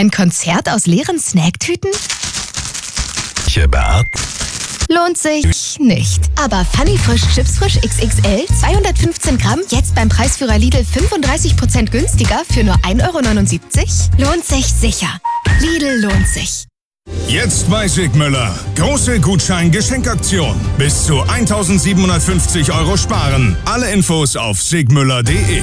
Ein Konzert aus leeren Snacktüten? Lohnt sich nicht. Aber Funny Frisch Chips Frisch XXL 215 Gramm jetzt beim Preisführer Lidl 35% günstiger für nur 1,79 €? Lohnt sich sicher. Lidl lohnt sich. Jetzt bei Sigmüller. Große Gutschein-Geschenkaktion. Bis zu 1.750 € sparen. Alle Infos auf sigmüller.de.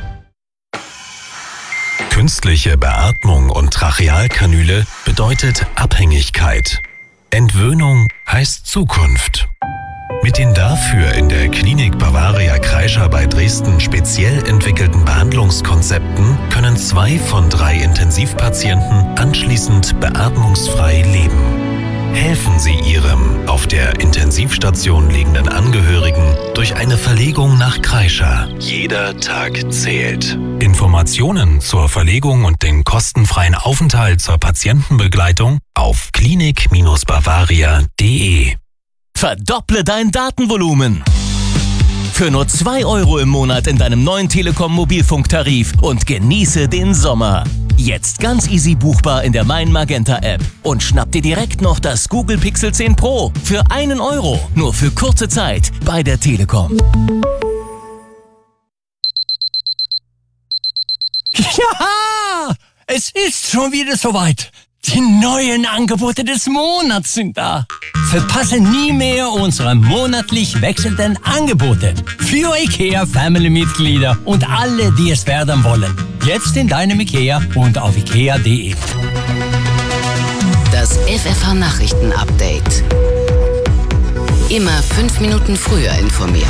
Künstliche Beatmung und Trachealkanüle bedeutet Abhängigkeit. Entwöhnung heißt Zukunft. Mit den dafür in der Klinik Bavaria Kreischer bei Dresden speziell entwickelten Behandlungskonzepten können 2 von 3 Intensivpatienten anschließend beatmungsfrei leben. Helfen Sie Ihrem auf der Intensivstation liegenden Angehörigen durch eine Verlegung nach Kreischer. Jeder Tag zählt. Informationen zur Verlegung und den kostenfreien Aufenthalt zur Patientenbegleitung auf klinik-bavaria.de. Verdopple dein Datenvolumen. Für nur 2 € im Monat in deinem neuen Telekom-Mobilfunktarif und genieße den Sommer. Jetzt ganz easy buchbar in der Mein Magenta App. Und schnapp dir direkt noch das Google Pixel 10 Pro für 1 €. Nur für kurze Zeit bei der Telekom. Ja! Es ist schon wieder soweit. Die neuen Angebote des Monats sind da. Verpasse nie mehr unsere monatlich wechselnden Angebote für IKEA-Family-Mitglieder und alle, die es werden wollen. Jetzt in deinem IKEA und auf ikea.de. Das FFH-Nachrichten-Update. Immer 5 Minuten früher informiert.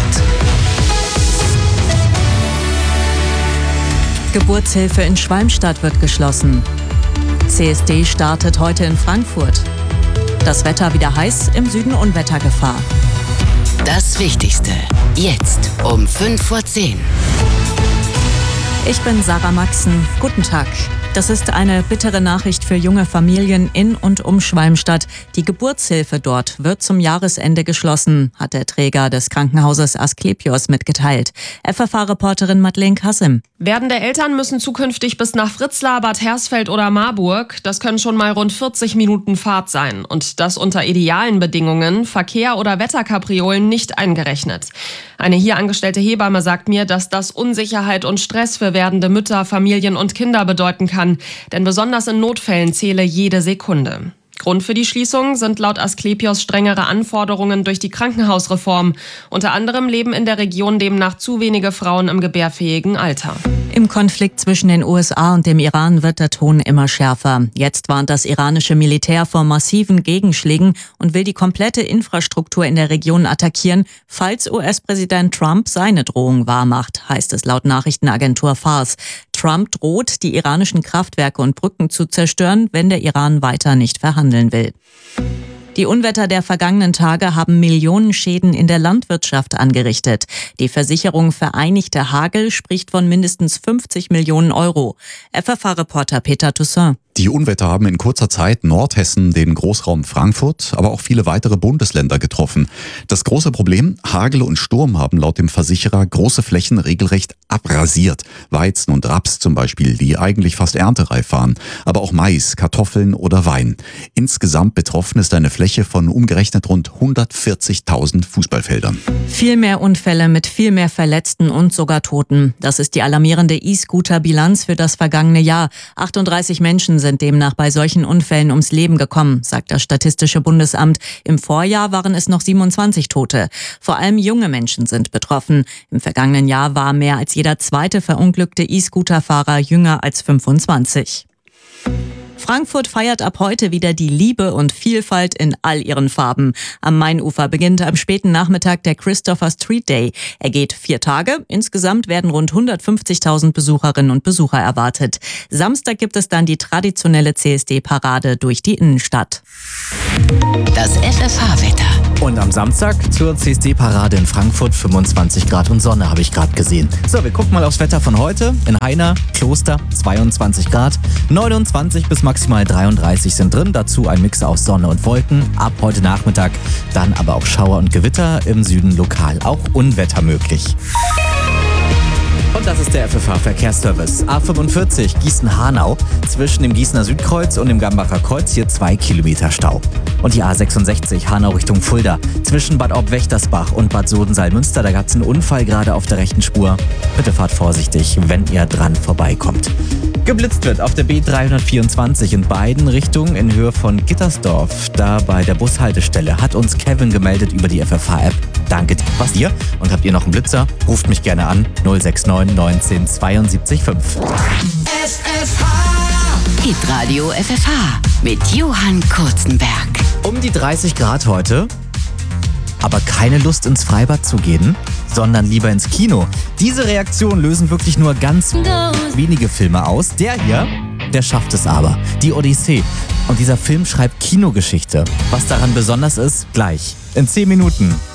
Geburtshilfe in Schwalmstadt wird geschlossen. CSD startet heute in Frankfurt. Das Wetter wieder heiß, im Süden Unwettergefahr. Das Wichtigste. Jetzt um 5:10 Uhr. Ich bin Sarah Maxen. Guten Tag. Das ist eine bittere Nachricht für junge Familien in und um Schwalmstadt. Die Geburtshilfe dort wird zum Jahresende geschlossen, hat der Träger des Krankenhauses Asklepios mitgeteilt. FFH-Reporterin Madeleine Kassim. Werdende Eltern müssen zukünftig bis nach Fritzlar, Bad Hersfeld oder Marburg. Das können schon mal rund 40 Minuten Fahrt sein. Und das unter idealen Bedingungen, Verkehr oder Wetterkapriolen nicht eingerechnet. Eine hier angestellte Hebamme sagt mir, dass das Unsicherheit und Stress für werdende Mütter, Familien und Kinder bedeuten kann. Denn besonders in Notfällen zähle jede Sekunde. Grund für die Schließung sind laut Asklepios strengere Anforderungen durch die Krankenhausreform. Unter anderem leben in der Region demnach zu wenige Frauen im gebärfähigen Alter. Im Konflikt zwischen den USA und dem Iran wird der Ton immer schärfer. Jetzt warnt das iranische Militär vor massiven Gegenschlägen und will die komplette Infrastruktur in der Region attackieren, falls US-Präsident Trump seine Drohung wahrmacht, heißt es laut Nachrichtenagentur Fars. Trump droht, die iranischen Kraftwerke und Brücken zu zerstören, wenn der Iran weiter nicht verhandeln will. Die Unwetter der vergangenen Tage haben Millionen Schäden in der Landwirtschaft angerichtet. Die Versicherung Vereinigte Hagel spricht von mindestens 50 Millionen €. FFH-Reporter Peter Toussaint. Die Unwetter haben in kurzer Zeit Nordhessen, den Großraum Frankfurt, aber auch viele weitere Bundesländer getroffen. Das große Problem, Hagel und Sturm haben laut dem Versicherer große Flächen regelrecht abrasiert. Weizen und Raps zum Beispiel, die eigentlich fast erntereif waren. Aber auch Mais, Kartoffeln oder Wein. Insgesamt betroffen ist eine Fläche von umgerechnet rund 140.000 Fußballfeldern. Viel mehr Unfälle mit viel mehr Verletzten und sogar Toten. Das ist die alarmierende E-Scooter-Bilanz für das vergangene Jahr. 38 Menschen sind demnach bei solchen Unfällen ums Leben gekommen, sagt das Statistische Bundesamt. Im Vorjahr waren es noch 27 Tote. Vor allem junge Menschen sind betroffen. Im vergangenen Jahr war mehr als jeder zweite verunglückte E-Scooter-Fahrer jünger als 25. Frankfurt feiert ab heute wieder die Liebe und Vielfalt in all ihren Farben. Am Mainufer beginnt am späten Nachmittag der Christopher Street Day. Er geht 4 Tage. Insgesamt werden rund 150.000 Besucherinnen und Besucher erwartet. Samstag gibt es dann die traditionelle CSD-Parade durch die Innenstadt. Das FFH-Wetter. Und am Samstag zur CSD-Parade in Frankfurt 25 Grad und Sonne, habe ich gerade gesehen. So, wir gucken mal aufs Wetter von heute. In Heiner, Kloster 22 Grad, 29 bis maximal 33 sind drin. Dazu ein Mix aus Sonne und Wolken. Ab heute Nachmittag dann aber auch Schauer und Gewitter. Im Süden lokal auch Unwetter möglich. Und Und das ist der FFH-Verkehrsservice. A45 Gießen-Hanau. Zwischen dem Gießener Südkreuz und dem Gambacher Kreuz hier 2 Kilometer Stau. Und die A66 Hanau Richtung Fulda. Zwischen Bad Aub-Wächtersbach und Bad Sodensalmünster, da gab es einen Unfall gerade auf der rechten Spur. Bitte fahrt vorsichtig, wenn ihr dran vorbeikommt. Geblitzt wird auf der B324 in beiden Richtungen in Höhe von Gittersdorf. Da bei der Bushaltestelle hat uns Kevin gemeldet über die FFH-App. Danke dir. Was ihr? Und habt ihr noch einen Blitzer? Ruft mich gerne an. 069 19 72 5. FFH! Hitradio FFH mit Johann Kurzenberg. Um die 30 Grad heute, aber keine Lust ins Freibad zu gehen, sondern lieber ins Kino. Diese Reaktionen lösen wirklich nur ganz wenige Filme aus. Der hier, der schafft es aber. Die Odyssee. Und dieser Film schreibt Kinogeschichte. Was daran besonders ist, gleich. In 10 Minuten.